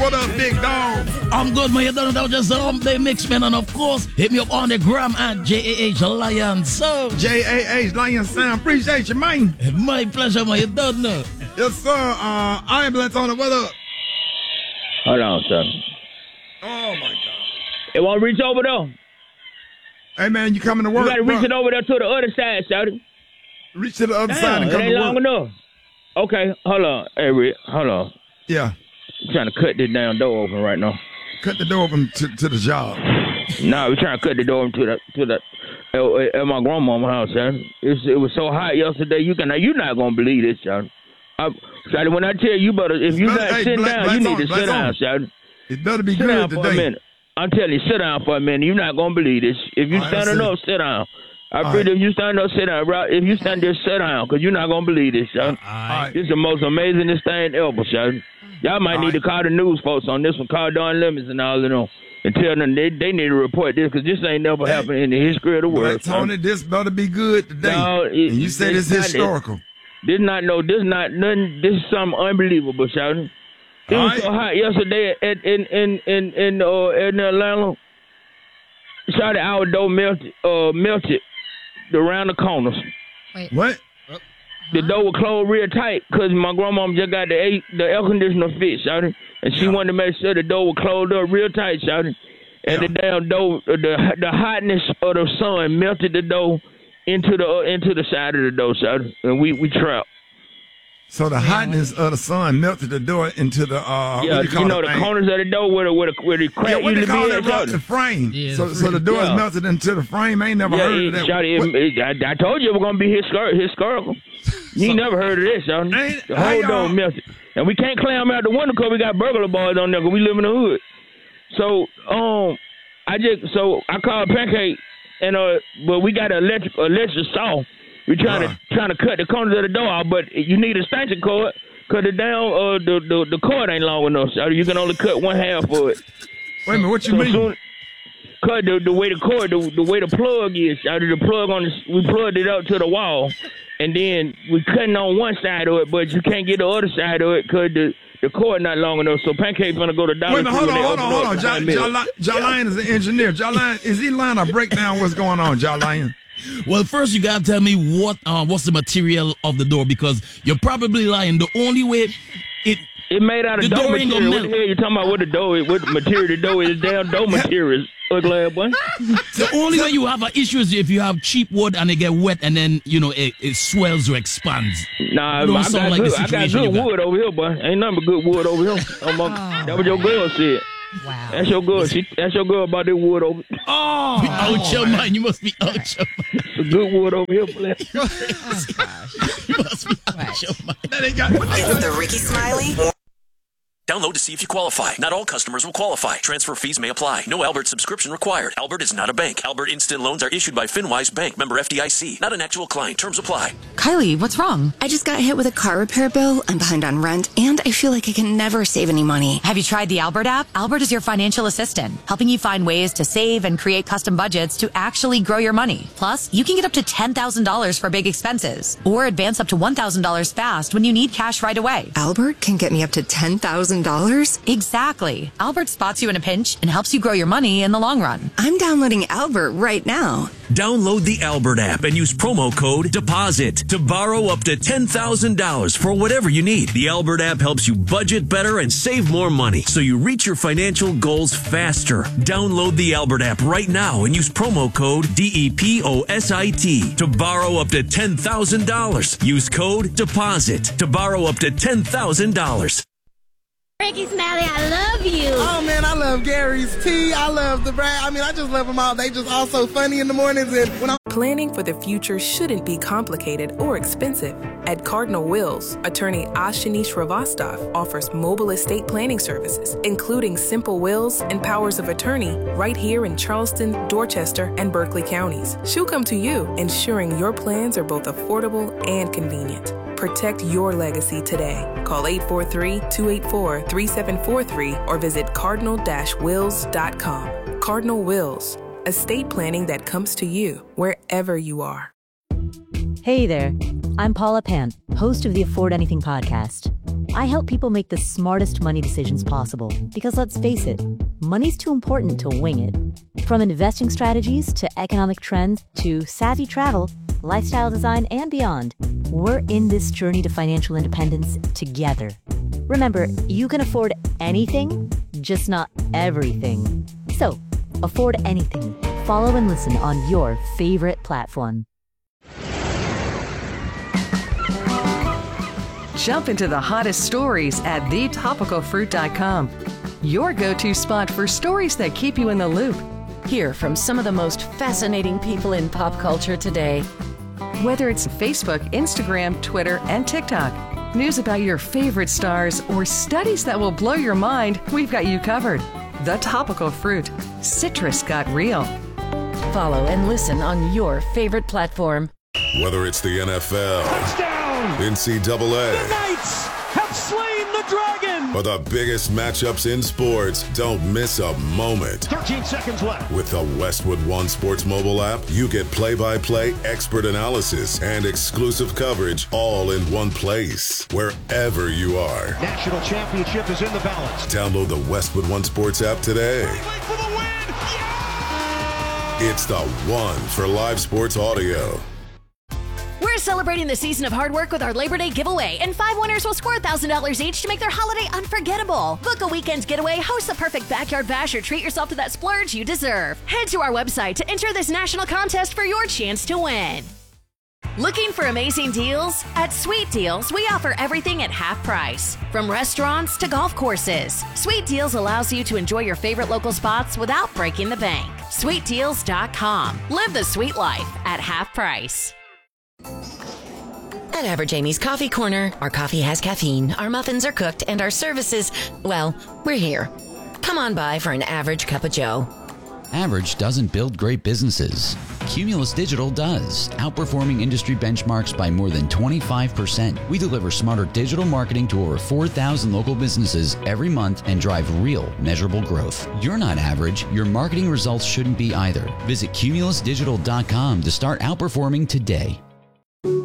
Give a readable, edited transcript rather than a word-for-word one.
What up, big dog? I'm good, man. You done that just they mix, man. And of course, hit me up on the gram at JAH Lion Sound. JAH Lion Sound. Appreciate you, man. My pleasure, man. You done that. Yes, sir. Ambulance on it. What up? Hold on, son. Oh, my God. It won't reach over there. Hey, man, you coming to work? You got to reach it over there to the other side, shawty. Reach to the other side and come it to ain't work. long enough. Okay, hold on. Hey, Rick, hold on. Yeah. I'm trying to cut this damn door open right now. Cut the door open to the job. No, we're trying to cut the door open to the at my grandmama's house, son. It was so hot yesterday. You're not gonna believe this, son. Shawty, when I tell you, better if you got to sit down, you need to sit down, shawty. It better be sit good down today. For a minute. I'm telling you, sit down for a minute. You're not gonna believe this. If you standing up, sit down. I feel if you stand up, sit down. If you stand there, sit down, because you're not going to believe this, son. This is the most amazingest thing ever, son. Y'all might need to call the news folks on this one. Call Don Lemons and all of them. And tell them they need to report this, because this ain't never happened in the history of the world. Tony, this better be good today. No, and you say this historical. This is something unbelievable, son. It was so hot yesterday in Atlanta. Shawty, our door melted around the corners. Wait. What? The door was closed real tight because my grandmama just got the air conditioner fixed, shawty, and she wanted to make sure the door was closed up real tight, shawty. And the damn door, the hotness of the sun melted the door into the side of the door, shawty, and we trapped. So the hotness of the sun melted the door into the the corners of the door where the crack what used they to call be that, at, the frame. Yeah, so the door is melted into the frame. I ain't never heard of that. Shawty, I told you it was gonna be historical. You ain't never heard of this, shawty. The whole door melted, and we can't climb out the window because we got burglar boys on there because we live in the hood. So I called Pancake, and but we got an electric saw. We're trying to cut the corners of the door out, but you need a extension cord because the cord ain't long enough. So you can only cut one half of it. Wait a minute, what you mean? Cut the way the cord, the way the plug is. The plug we plugged it up to the wall, and then we cutting on one side of it, but you can't get the other side of it because the cord not long enough. So Pancake's gonna go to Dollar Tree. Wait a minute, hold on. Jalion is an engineer. Jalion, is he lying or break down what's going on, Jalion? Well, first you gotta tell me what's the material of the door, because you're probably lying. The only way it made out of door material. What the hell you talking about? What the door is? What material the door is? Damn door materials. Ugly boy. The only way you have an issue is if you have cheap wood and it get wet and then it swells or expands. Nah, I got good wood over here, boy. Ain't nothing but good wood over here. That what your girl said. Wow. That's your girl. That's your girl about that wood over. Oh, out your mind. You must be out your mind. Some good wood over here, please. You must be out your mind. It's the Ricky Smiley. Download to see if you qualify. Not all customers will qualify. Transfer fees may apply. No Albert subscription required. Albert is not a bank. Albert Instant Loans are issued by FinWise Bank, member FDIC. Not an actual client. Terms apply. Kylie, what's wrong? I just got hit with a car repair bill. I'm behind on rent, and I feel like I can never save any money. Have you tried the Albert app? Albert is your financial assistant, helping you find ways to save and create custom budgets to actually grow your money. Plus, you can get up to $10,000 for big expenses, or advance up to $1,000 fast when you need cash right away. Albert can get me up to $10,000? Exactly. Albert spots you in a pinch and helps you grow your money in the long run. I'm downloading Albert right now. Download the Albert app and use promo code DEPOSIT to borrow up to $10,000 for whatever you need. The Albert app helps you budget better and save more money so you reach your financial goals faster. Download the Albert app right now and use promo code DEPOSIT to borrow up to $10,000. Use code DEPOSIT to borrow up to $10,000. Ricky Smiley, I love you. Oh, man, I love Gary's tea. I love the Brad. I mean, I just love them all. They just all so funny in the mornings. And when Planning for the future shouldn't be complicated or expensive. At Cardinal Wills, attorney Ashini Shrivastava offers mobile estate planning services, including simple wills and powers of attorney right here in Charleston, Dorchester, and Berkeley counties. She'll come to you, ensuring your plans are both affordable and convenient. Protect your legacy today. Call 843-284-3743 or visit cardinal-wills.com. Cardinal Wills, estate planning that comes to you wherever you are. Hey there, I'm Paula Pant, host of the Afford Anything podcast. I help people make the smartest money decisions possible because, let's face it, money's too important to wing it. From investing strategies to economic trends to savvy travel, lifestyle design, and beyond, we're in this journey to financial independence together. Remember, you can afford anything, just not everything. So, afford anything. Follow and listen on your favorite platform. Jump into the hottest stories at thetopicalfruit.com. Your go-to spot for stories that keep you in the loop. Hear from some of the most fascinating people in pop culture today. Whether it's Facebook, Instagram, Twitter, and TikTok, news about your favorite stars, or studies that will blow your mind, we've got you covered. The Topical Fruit. Citrus got real. Follow and listen on your favorite platform. Whether it's the NFL, touchdown, NCAA, the Knights have slain the dragon, or the biggest matchups in sports, don't miss a moment. 13 seconds left. With the Westwood One Sports mobile app, you get play-by-play expert analysis and exclusive coverage all in one place, wherever you are. National championship is in the balance. Download the Westwood One Sports app today. For the win. Yeah! It's the one for live sports audio. We're celebrating the season of hard work with our Labor Day giveaway, and 5 winners will score $1,000 each to make their holiday unforgettable. Book a weekend's getaway, host the perfect backyard bash, or treat yourself to that splurge you deserve. Head to our website to enter this national contest for your chance to win. Looking for amazing deals? At Sweet Deals, we offer everything at half price. From restaurants to golf courses, Sweet Deals allows you to enjoy your favorite local spots without breaking the bank. SweetDeals.com. Live the sweet life at half price. At Average Amy's Coffee Corner, our coffee has caffeine, our muffins are cooked, and our services, well, we're here. Come on by for an average cup of joe. Average doesn't build great businesses. Cumulus Digital does, outperforming industry benchmarks by more than 25%. We deliver smarter digital marketing to over 4,000 local businesses every month and drive real, measurable growth. You're not average. Your marketing results shouldn't be either. Visit cumulusdigital.com to start outperforming today.